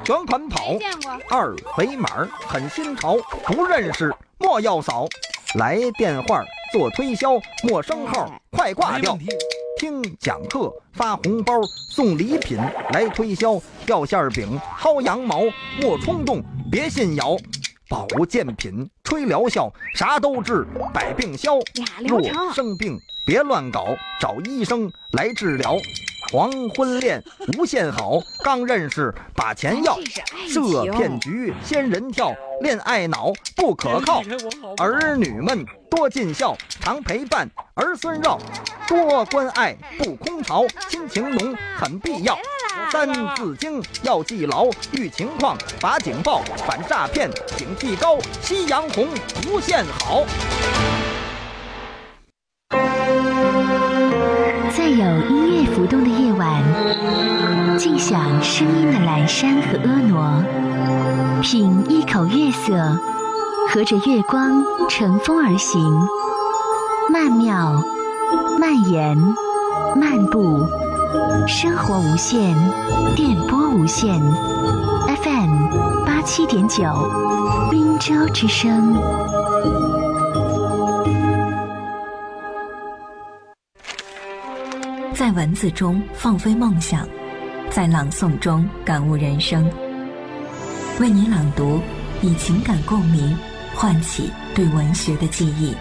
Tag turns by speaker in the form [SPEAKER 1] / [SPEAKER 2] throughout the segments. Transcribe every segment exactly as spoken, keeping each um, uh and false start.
[SPEAKER 1] 卷款跑，二回马很新潮，不认识莫要扫。来电话做推销，陌生号快挂掉。听讲课发红包送礼品，来推销掉馅饼薅羊毛，莫冲动别信谣。保健品吹疗效，啥都治百病消。若生病别乱搞，找医生来治疗。黄昏恋无限好，刚认识把钱要。设骗局仙人跳，恋爱脑不可靠。儿女们多尽孝，常陪伴儿孙绕。多关爱不空巢，亲情浓很必要。三字经要记牢，遇情况把警报，反诈骗警惕高，夕阳红无限好。
[SPEAKER 2] 在有音乐浮动的夜晚，静享声音的阑珊和婀娜，品一口月色，和着月光乘风而行，曼妙蔓延漫步，生活无限，电波无限 F M 八七点九，滨州之声。
[SPEAKER 3] 在文字中放飞梦想，在朗诵中感悟人生。为你朗读，以情感共鸣，唤起对文学的记忆。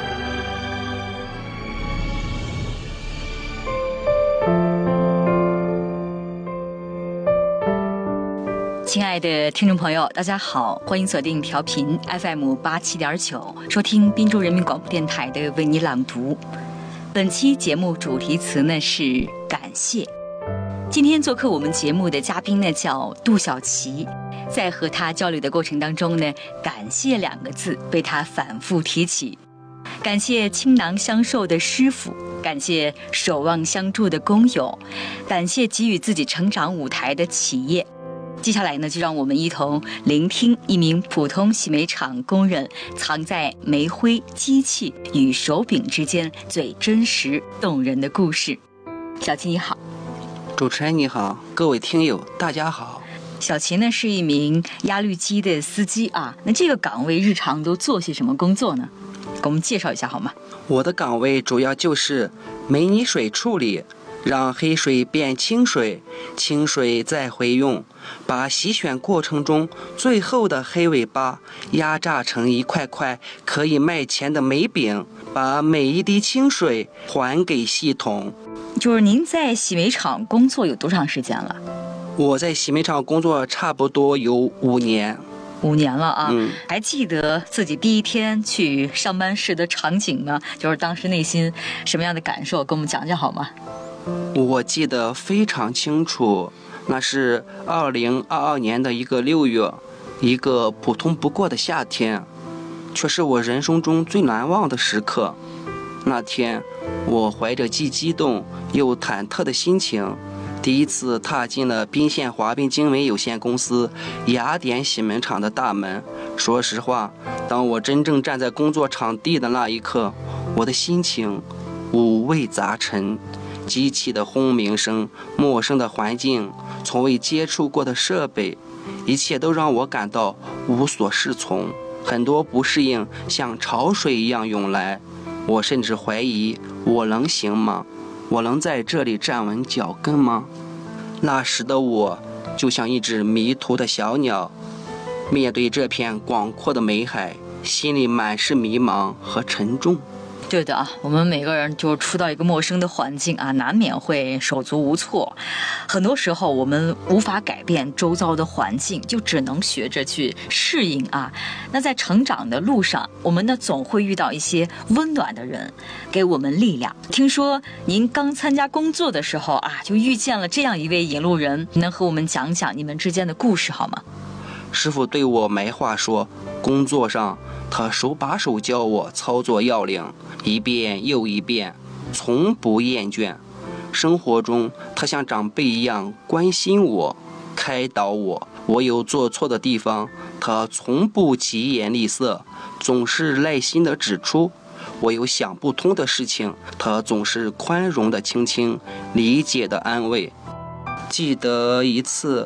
[SPEAKER 3] 亲爱的听众朋友，大家好，欢迎锁定调频 F M 八七点九，收听滨州人民广播电台的为你朗读。本期节目主题词呢是感谢。今天做客我们节目的嘉宾呢叫杜小琪，在和他交流的过程当中呢，感谢两个字被他反复提起。感谢倾囊相授的师傅，感谢守望相助的工友，感谢给予自己成长舞台的企业。接下来呢，就让我们一同聆听一名普通洗煤厂工人藏在煤灰、机器与手柄之间最真实动人的故事。小齐你好。
[SPEAKER 4] 主持人你好，各位听友大家好。
[SPEAKER 3] 小齐呢是一名压滤机的司机啊，那这个岗位日常都做些什么工作呢？给我们介绍一下好吗？
[SPEAKER 4] 我的岗位主要就是煤泥水处理，让黑水变清水，清水再回用，把洗选过程中最后的黑尾巴压榨成一块块可以卖钱的煤饼，把每一滴清水还给系统。
[SPEAKER 3] 就是您在洗煤厂工作有多长时间了？
[SPEAKER 4] 我在洗煤厂工作差不多有五年。
[SPEAKER 3] 五年了啊、
[SPEAKER 4] 嗯，
[SPEAKER 3] 还记得自己第一天去上班时的场景吗？就是当时内心什么样的感受，跟我们讲讲好吗？
[SPEAKER 4] 我记得非常清楚，那是二零二二年的一个六月，一个普通不过的夏天，却是我人生中最难忘的时刻。那天，我怀着既激动又忐忑的心情，第一次踏进了宾县华彬精煤有限公司雅典洗煤厂的大门。说实话，当我真正站在工作场地的那一刻，我的心情五味杂陈。机器的轰鸣声，陌生的环境，从未接触过的设备，一切都让我感到无所适从。很多不适应像潮水一样涌来，我甚至怀疑我能行吗？我能在这里站稳脚跟吗？那时的我就像一只迷途的小鸟，面对这片广阔的煤海，心里满是迷茫和沉重。
[SPEAKER 3] 对的啊，我们每个人就初到一个陌生的环境啊，难免会手足无措。很多时候我们无法改变周遭的环境，就只能学着去适应啊。那在成长的路上，我们呢总会遇到一些温暖的人，给我们力量。听说您刚参加工作的时候啊，就遇见了这样一位引路人，能和我们讲讲你们之间的故事好吗？
[SPEAKER 4] 师傅对我没话说，工作上他手把手教我操作要领，一遍又一遍，从不厌倦。生活中他像长辈一样关心我，开导我，我有做错的地方，他从不疾言厉色，总是耐心地指出。我有想不通的事情，他总是宽容地倾听，理解地安慰。记得一次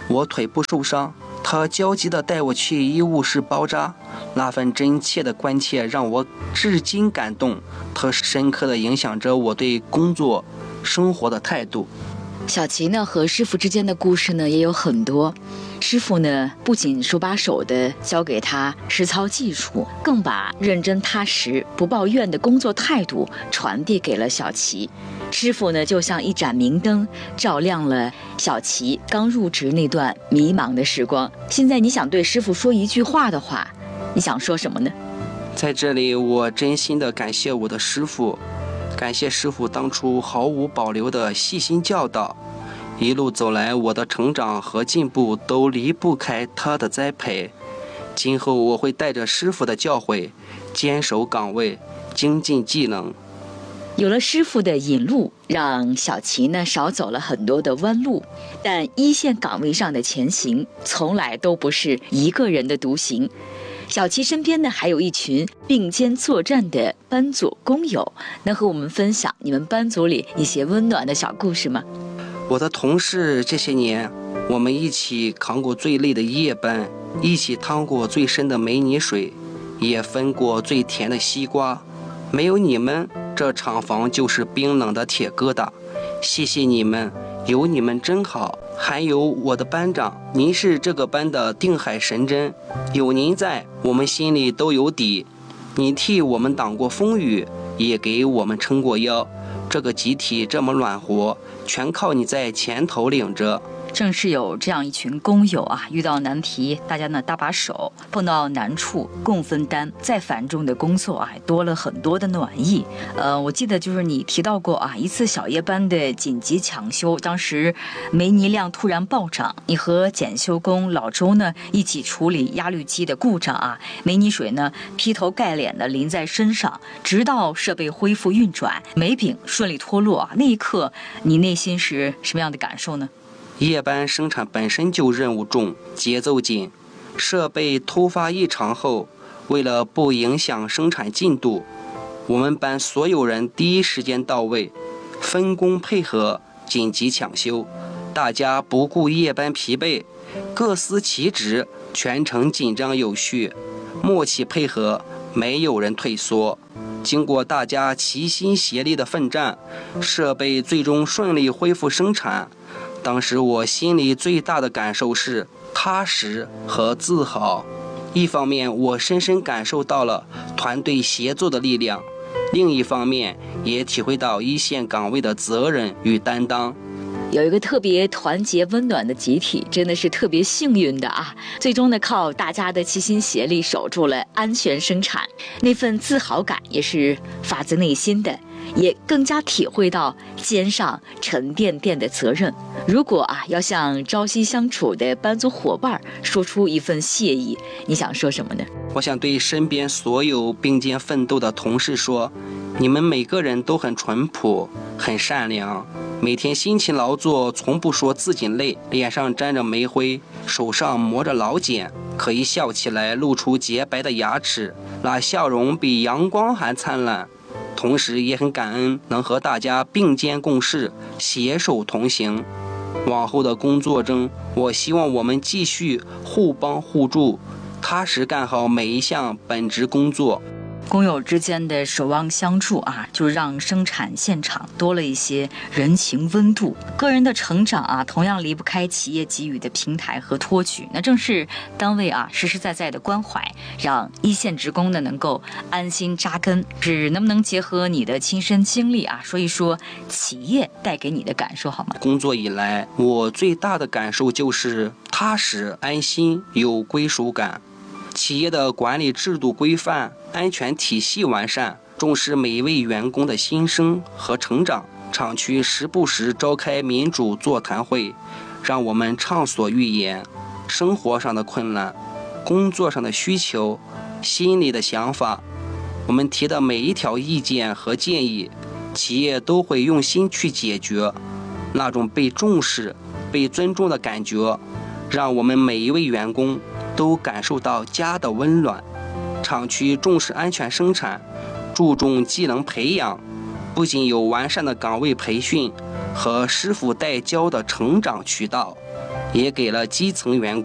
[SPEAKER 4] 我腿部受伤，他焦急地带我去医务室包扎，那份真切的关切让我至今感动，它深刻地影响着我对工作生活的态度。
[SPEAKER 3] 小齐呢和师傅之间的故事呢也有很多，师傅呢不仅手把手的教给他实操技术，更把认真踏实不抱怨的工作态度传递给了小齐。师傅呢就像一盏明灯，照亮了小齐刚入职那段迷茫的时光。现在你想对师傅说一句话的话，你想说什么呢？
[SPEAKER 4] 在这里我真心的感谢我的师傅，感谢师傅当初毫无保留的细心教导，一路走来我的成长和进步都离不开他的栽培。今后我会带着师傅的教诲，坚守岗位，精进技能。
[SPEAKER 3] 有了师傅的引路，让小齐呢少走了很多的弯路，但一线岗位上的前行从来都不是一个人的独行。小齐身边呢还有一群并肩作战的班组工友，能和我们分享你们班组里一些温暖的小故事吗？
[SPEAKER 4] 我的同事这些年，我们一起扛过最累的夜班，一起趟过最深的没泥水，也分过最甜的西瓜。没有你们，这厂房就是冰冷的铁疙瘩。谢谢你们，有你们真好。还有我的班长，您是这个班的定海神针，有您在，我们心里都有底。你替我们挡过风雨，也给我们撑过腰。这个集体这么暖和，全靠你在前头领着。
[SPEAKER 3] 正是有这样一群工友啊，遇到难题大家呢搭把手，碰到难处共分担，再繁重的工作啊多了很多的暖意。呃，我记得就是你提到过啊，一次小夜班的紧急抢修，当时煤泥量突然暴涨，你和检修工老周呢一起处理压滤机的故障啊，煤泥水呢劈头盖脸的淋在身上，直到设备恢复运转，煤饼顺利脱落啊，那一刻你内心是什么样的感受呢？
[SPEAKER 4] 夜班生产本身就任务重，节奏紧，设备突发异常后，为了不影响生产进度，我们班所有人第一时间到位，分工配合，紧急抢修，大家不顾夜班疲惫，各司其职，全程紧张有序，默契配合，没有人退缩。经过大家齐心协力的奋战，设备最终顺利恢复生产。当时我心里最大的感受是踏实和自豪。一方面，我深深感受到了团队协作的力量；另一方面，也体会到一线岗位的责任与担当。
[SPEAKER 3] 有一个特别团结温暖的集体，真的是特别幸运的啊！最终呢，靠大家的齐心协力守住了安全生产，那份自豪感也是发自内心的，也更加体会到肩上沉甸甸的责任。如果啊要向朝夕相处的班组伙伴说出一份谢意，你想说什么呢？
[SPEAKER 4] 我想对身边所有并肩奋斗的同事说，你们每个人都很淳朴，很善良，每天辛勤劳作，从不说自己累，脸上沾着煤灰，手上磨着老茧，可以笑起来露出洁白的牙齿，那笑容比阳光还灿烂。同时也很感恩能和大家并肩共事，携手同行。往后的工作中，我希望我们继续互帮互助，踏实干好每一项本职工作。
[SPEAKER 3] 工友之间的守望相助啊，就让生产现场多了一些人情温度。个人的成长啊，同样离不开企业给予的平台和托举。那正是单位啊实实在在的关怀，让一线职工呢能够安心扎根。是能不能结合你的亲身经历啊，说一说企业带给你的感受好吗？
[SPEAKER 4] 工作以来，我最大的感受就是踏实、安心、有归属感。企业的管理制度规范，安全体系完善，重视每一位员工的心声和成长。厂区时不时召开民主座谈会，让我们畅所欲言。生活上的困难、工作上的需求、心里的想法，我们提的每一条意见和建议，企业都会用心去解决。那种被重视、被尊重的感觉，让我们每一位员工都感受到家的温暖。厂区重视安全生产，注重技能培养，不仅有完善的岗位培训和师傅带教的成长渠道， 也给了基层员